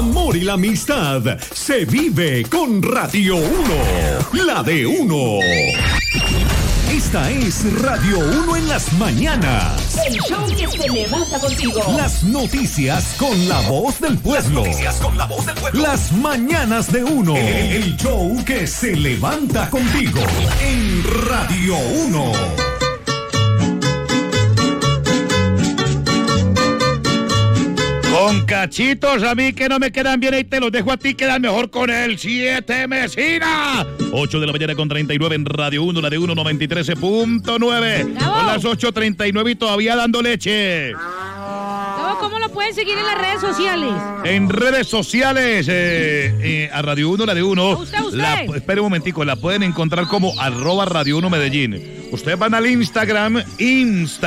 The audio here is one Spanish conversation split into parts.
amor y la amistad se vive con Radio 1, la de uno. Esta es Radio 1 en las mañanas. El show que se levanta contigo. Las noticias con la voz del pueblo. Las mañanas de uno. El show que se levanta contigo en Radio 1. Con cachitos a mí que no me quedan bien, ahí te los dejo a ti, quedan mejor con el 7 Mesina. 8 de la mañana con 39 en Radio 1, la de 1, 93.9. Son las 8:39 y todavía dando leche. ¿Cómo lo pueden seguir en las redes sociales? En redes sociales, a Radio 1, la de 1. ¿Usted? Espere un momentico, la pueden encontrar como @Radio 1 Medellín. Ustedes van al Instagram y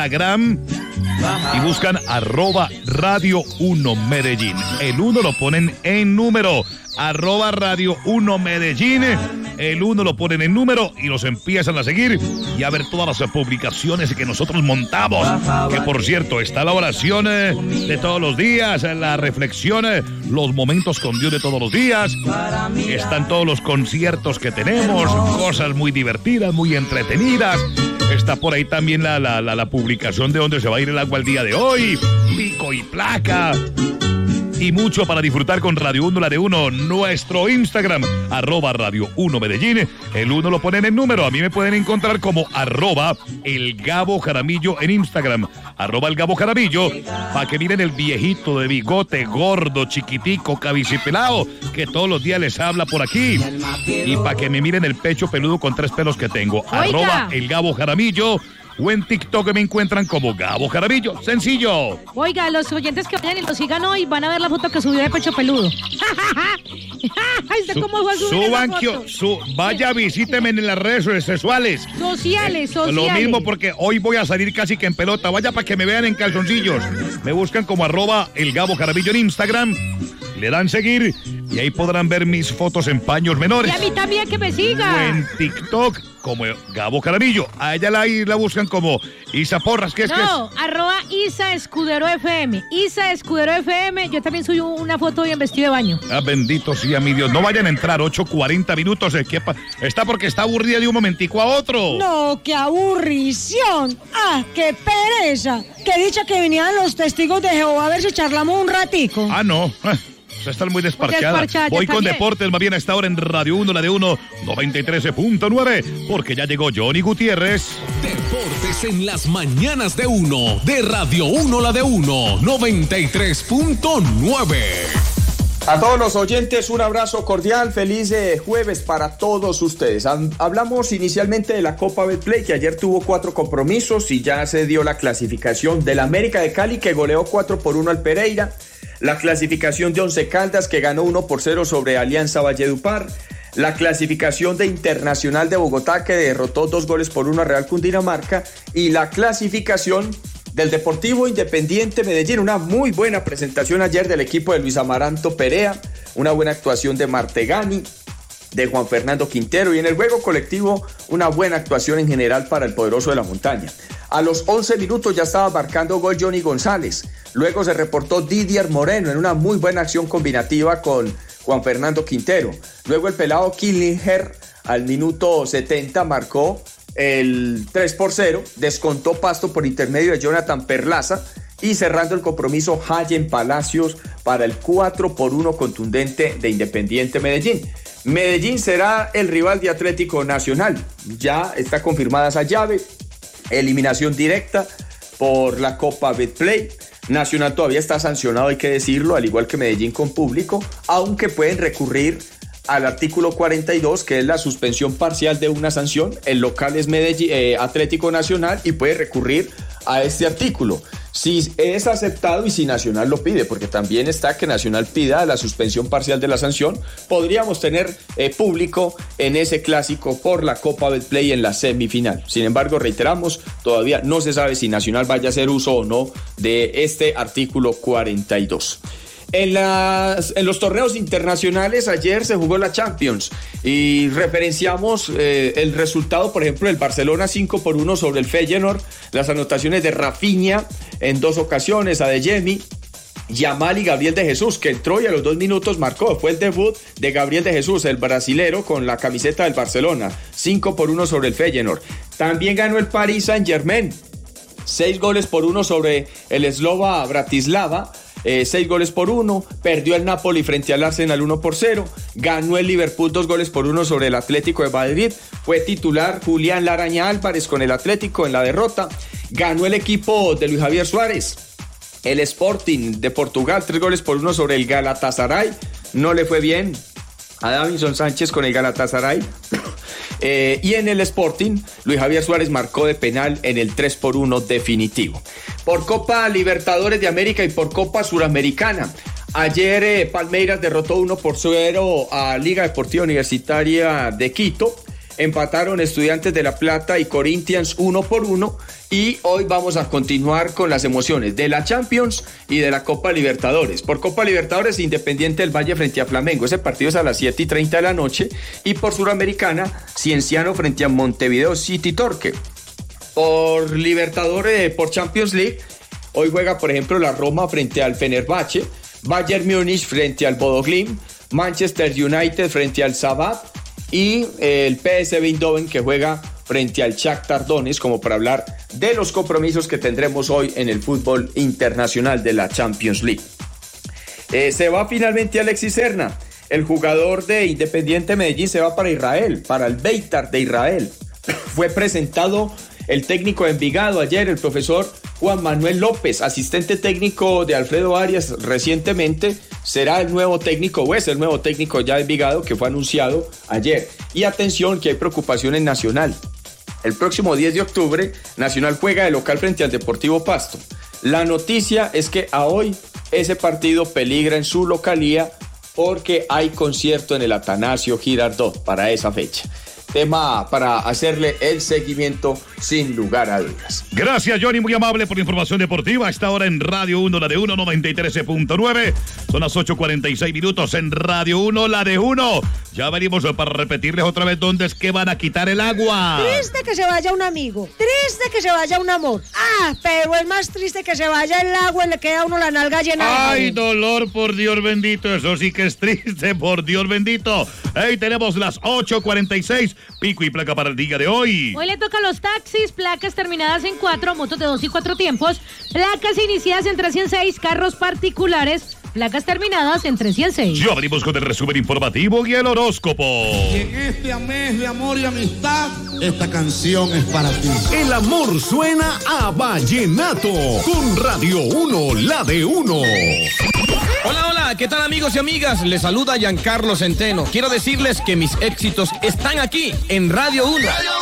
buscan @Radio 1 Medellín. El 1 lo ponen en número, @Radio 1 Medellín. El 1 lo ponen en número y los empiezan a seguir y a ver todas las publicaciones que nosotros montamos. Que por cierto, está la oración de todos los días, la reflexión, los momentos con Dios de todos los días. Están todos los conciertos que tenemos, cosas muy divertidas, muy entretenidas. Está por ahí también la publicación de dónde se va a ir el agua el día de hoy, pico y placa. Y mucho para disfrutar con Radio 1, la de 1, nuestro Instagram, @Radio 1 Medellín. El 1 lo ponen en número. A mí me pueden encontrar como @El Gabo Jaramillo en Instagram, @El Gabo Jaramillo, para que miren el viejito de bigote, gordo, chiquitico, cabicipelado, que todos los días les habla por aquí. Y para que me miren el pecho peludo con 3 pelos que tengo, @El Gabo Jaramillo. O en TikTok me encuentran como Gabo Jaramillo. Sencillo. Oiga, los oyentes que vayan y lo sigan hoy van a ver la foto que subió de pecho peludo. ¿Cómo fue a subir esa foto? Vaya, visíteme en las redes sexuales. Sociales. Lo mismo, porque hoy voy a salir casi que en pelota. Vaya para que me vean en calzoncillos. Me buscan como @El Gabo Jaramillo en Instagram. Le dan seguir y ahí podrán ver mis fotos en paños menores. Y a mí también, que me siga. O en TikTok como Gabo Jaramillo. A ella la buscan como Isa Porras. ¿Qué es? @Isa Escudero FM. Isa Escudero FM. Yo también subí una foto hoy en vestido de baño. Bendito sea mi Dios. No vayan a entrar 8:40 minutos. Está porque está aburrida de un momentico a otro. No, qué aburrición. Qué pereza. Qué dicha que venían los testigos de Jehová a ver si charlamos un ratico. No. Están muy desparchada. Voy con deportes, más bien a esta hora en Radio 1, la de 1, 93.9, porque ya llegó Johnny Gutiérrez. Deportes en las mañanas de 1, de Radio 1, la de 1, 93.9. A todos los oyentes, un abrazo cordial, feliz jueves para todos ustedes. Hablamos inicialmente de la Copa Betplay, que ayer tuvo 4 compromisos y ya se dio la clasificación del América de Cali, que goleó 4-1 al Pereira. La clasificación de Once Caldas, que ganó 1-0 sobre Alianza Valledupar. La clasificación de Internacional de Bogotá, que derrotó 2-1 a Real Cundinamarca. Y la clasificación del Deportivo Independiente Medellín. Una muy buena presentación ayer del equipo de Luis Amaranto Perea. Una buena actuación de Martegani, de Juan Fernando Quintero. Y en el juego colectivo, una buena actuación en general para el poderoso de la montaña. A los 11 minutos ya estaba marcando gol Johnny González. Luego se reportó Didier Moreno en una muy buena acción combinativa con Juan Fernando Quintero. Luego el pelado Killinger al minuto 70 marcó el 3-0. Descontó Pasto por intermedio de Jonathan Perlaza. Y cerrando el compromiso, Hayen Palacios para el 4-1 contundente de Independiente Medellín. Medellín será el rival de Atlético Nacional. Ya está confirmada esa llave. Eliminación directa por la Copa Betplay. Nacional todavía está sancionado, hay que decirlo, al igual que Medellín con público, aunque pueden recurrir al artículo 42, que es la suspensión parcial de una sanción. El local es Atlético Nacional y puede recurrir a este artículo. Si es aceptado y si Nacional lo pide, porque también está que Nacional pida la suspensión parcial de la sanción, podríamos tener público en ese clásico por la Copa Betplay en la semifinal. Sin embargo, reiteramos, todavía no se sabe si Nacional vaya a hacer uso o no de este artículo 42. En los torneos internacionales ayer se jugó la Champions y referenciamos el resultado, por ejemplo, del Barcelona 5-1 sobre el Feyenoord, las anotaciones de Rafinha en 2 ocasiones, Adeyemi, Yamal y Gabriel de Jesús, que entró y a los 2 minutos marcó. Fue el debut de Gabriel de Jesús, el brasilero, con la camiseta del Barcelona. 5-1 sobre el Feyenoord. También ganó el Paris Saint-Germain. 6-1 sobre el Slova Bratislava. 6-1, perdió el Napoli frente al Arsenal 1-0, ganó el Liverpool 2-1 sobre el Atlético de Madrid, fue titular Julián Laraña Álvarez con el Atlético en la derrota, ganó el equipo de Luis Javier Suárez, el Sporting de Portugal 3-1 sobre el Galatasaray, no le fue bien a Davinson Sánchez con el Galatasaray. Y en el Sporting, Luis Javier Suárez marcó de penal en el 3-1 definitivo. Por Copa Libertadores de América y por Copa Suramericana, ayer Palmeiras derrotó 1-0 a Liga Deportiva Universitaria de Quito. Empataron Estudiantes de La Plata y Corinthians 1-1 y hoy vamos a continuar con las emociones de la Champions y de la Copa Libertadores. Por Copa Libertadores, Independiente del Valle frente a Flamengo, ese partido es a las 7:30 de la noche, y por Suramericana, Cienciano frente a Montevideo City Torque. Por Libertadores, por Champions League, hoy juega por ejemplo la Roma frente al Fenerbahce, Bayern Múnich frente al Bodo Glimt, Manchester United frente al Sabah, y el PSV Eindhoven que juega frente al Shakhtar Donetsk, como para hablar de los compromisos que tendremos hoy en el fútbol internacional de la Champions League. Se va finalmente Alexis Serna, el jugador de Independiente Medellín, se va para Israel, para el Beitar de Israel. Fue presentado el técnico de Envigado ayer, el profesor Juan Manuel López, asistente técnico de Alfredo Arias recientemente, será el nuevo técnico, o es el nuevo técnico ya de Envigado, que fue anunciado ayer. Y atención, que hay preocupación en Nacional. El próximo 10 de octubre, Nacional juega de local frente al Deportivo Pasto. La noticia es que a hoy ese partido peligra en su localía porque hay concierto en el Atanasio Girardot para esa fecha. Tema para hacerle el seguimiento sin lugar a dudas. Gracias, Johnny, muy amable por la información deportiva. A esta hora en Radio 1, la de 1, 93.9. Son las 8:46 minutos en Radio 1, la de 1. Ya venimos para repetirles otra vez dónde es que van a quitar el agua. Triste que se vaya un amigo, triste que se vaya un amor. Pero es más triste que se vaya el agua y le queda a uno la nalga llena. Ay, dolor, por Dios bendito, eso sí que es triste, por Dios bendito. Hey, tenemos las 8:46. Pico y placa para el día de hoy. Hoy le toca a los taxis, placas terminadas en 4, motos de 2 y 4 tiempos, placas iniciadas en 306, carros particulares, placas terminadas en 306. Ya venimos con el resumen informativo y el horóscopo. Y en este mes de amor y amistad, esta canción es para ti. El amor suena a vallenato con Radio 1, la de 1. Hola, hola, ¿qué tal amigos y amigas? Les saluda Giancarlo Centeno. Quiero decirles que mis éxitos están aquí en Radio 1.